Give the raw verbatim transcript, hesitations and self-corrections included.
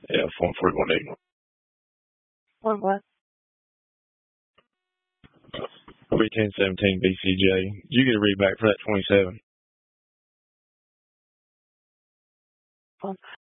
Yeah, form forty-one eighty. What what? B ten seventeen B C J. You get a read back for that twenty-seven.